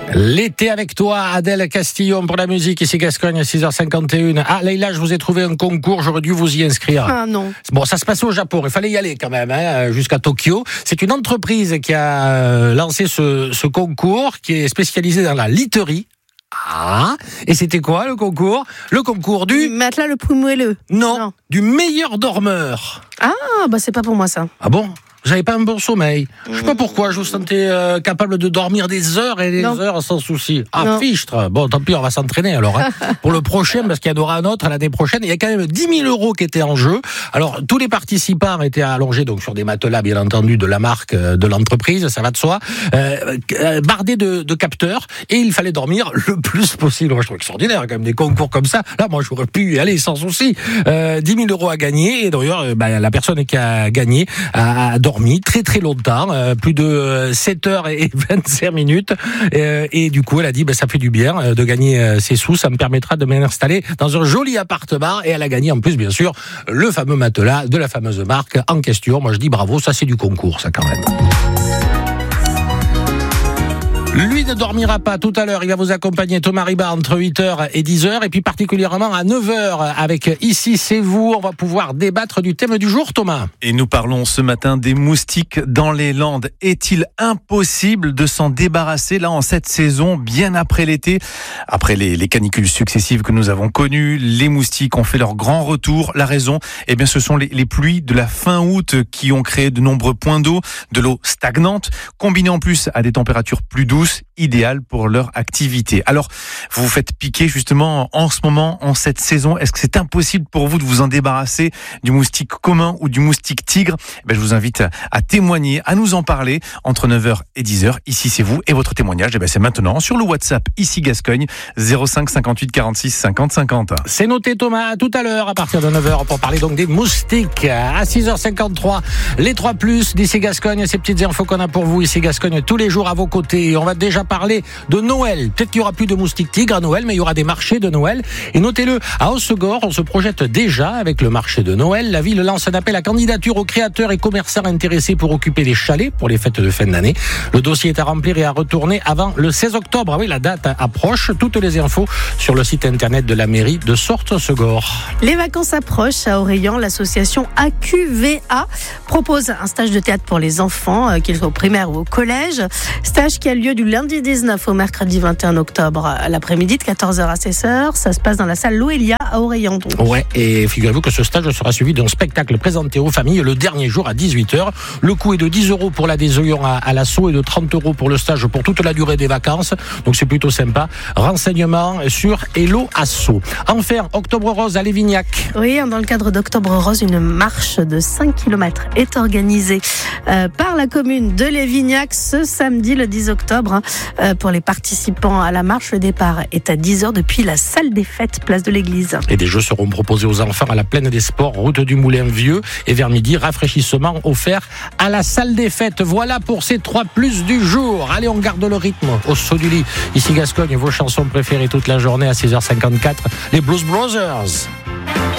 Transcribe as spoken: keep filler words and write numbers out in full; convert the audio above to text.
L'été avec toi, Adèle Castillon pour la musique, ici Gascogne, six heures cinquante et une. Ah, Leïla, je vous ai trouvé un concours, j'aurais dû vous y inscrire. Ah non. Bon, ça se passait au Japon, il fallait y aller quand même, hein, jusqu'à Tokyo. C'est une entreprise qui a lancé ce, ce concours, qui est spécialisée dans la literie. Ah, et c'était quoi le concours? Le concours du... Matelas le plus moelleux. Non, non, du meilleur dormeur. Ah, bah c'est pas pour moi ça. Ah bon? Vous n'avez pas un bon sommeil. Je sais pas pourquoi, je vous sentais euh, capable de dormir des heures et des non. heures sans souci. Ah, non. Fichtre. Bon, tant pis, on va s'entraîner alors. Hein, pour le prochain, parce qu'il y en aura un autre l'année prochaine. Il y a quand même dix mille euros qui étaient en jeu. Alors, tous les participants étaient allongés donc sur des matelas, bien entendu, de la marque, euh, de l'entreprise, ça va de soi, euh, euh, bardés de, de capteurs, et il fallait dormir le plus possible. Moi, je trouve extraordinaire, quand même, des concours comme ça. Là, moi, j'aurais pu y aller sans souci. Euh, dix mille euros à gagner, et d'ailleurs, euh, bah, la personne qui a gagné a, a dormi très très longtemps, euh, plus de euh, sept heures et vingt-cinq minutes, euh, et du coup elle a dit bah, ça fait du bien euh, de gagner euh, ces sous, ça me permettra de m'installer dans un joli appartement, et elle a gagné en plus bien sûr le fameux matelas de la fameuse marque en question. Moi je dis bravo, ça c'est du concours ça quand même. Lui ne dormira pas tout à l'heure, il va vous accompagner Thomas Riba entre huit heures et dix heures, et puis particulièrement à neuf heures avec Ici c'est vous, on va pouvoir débattre du thème du jour, Thomas. Et nous parlons ce matin des moustiques dans les Landes. Est-il impossible de s'en débarrasser là en cette saison, bien après l'été? Après les, les canicules successives que nous avons connues, les moustiques ont fait leur grand retour. La raison, eh bien, ce sont les, les pluies de la fin août qui ont créé de nombreux points d'eau, de l'eau stagnante, combinée en plus à des températures plus douces, idéal pour leur activité. Alors, vous vous faites piquer justement en ce moment, en cette saison. Est-ce que c'est impossible pour vous de vous en débarrasser du moustique commun ou du moustique tigre? Ben, je vous invite à témoigner, à nous en parler entre neuf heures et dix heures. Ici, c'est vous. Et votre témoignage, eh ben, c'est maintenant sur le WhatsApp Ici Gascogne, zéro cinq cinquante-huit quarante-six cinquante cinquante. C'est noté, Thomas. À tout à l'heure, à partir de neuf heures, pour parler donc des moustiques. À six heures cinquante-trois, les trois plus d'Ici Gascogne. Ces petites infos qu'on a pour vous, Ici Gascogne, tous les jours à vos côtés. On va déjà parler de Noël. Peut-être qu'il n'y aura plus de moustiques tigres à Noël, mais il y aura des marchés de Noël. Et notez-le, à Hossegor, on se projette déjà avec le marché de Noël. La ville lance un appel à candidature aux créateurs et commerçants intéressés pour occuper les chalets pour les fêtes de fin d'année. Le dossier est à remplir et à retourner avant le seize octobre. Ah oui, la date approche. Toutes les infos sur le site internet de la mairie de Sortes-Hossegor. Les vacances approchent. À Orléans, l'association A Q V A propose un stage de théâtre pour les enfants, qu'ils soient au primaire ou au collège. Stage qui a lieu du lundi dix-neuf au mercredi vingt et un octobre à l'après-midi de quatorze heures à seize heures. Ça se passe dans la salle Loelia à Orléans. Ouais, et figurez-vous que ce stage sera suivi d'un spectacle présenté aux familles le dernier jour à dix-huit heures. Le coût est de dix euros pour l'adhésion à, à l'assaut et de trente euros pour le stage pour toute la durée des vacances. Donc c'est plutôt sympa. Renseignements sur Hello Asso. Enfin, Octobre Rose à Lévignac. Oui, dans le cadre d'Octobre Rose, une marche de cinq kilomètres est organisée euh, par la commune de Lévignac ce samedi le dix octobre. Hein, euh, pour les participants à la marche, le départ est à dix heures depuis la salle des fêtes, place de l'église. Et des jeux seront proposés aux enfants à la Plaine des Sports, route du Moulin Vieux. Et vers midi, rafraîchissement offert à la salle des fêtes. Voilà pour ces trois plus du jour. Allez, on garde le rythme au saut du lit. Ici Gascogne, vos chansons préférées toute la journée à six heures cinquante-quatre. Les Blues Brothers.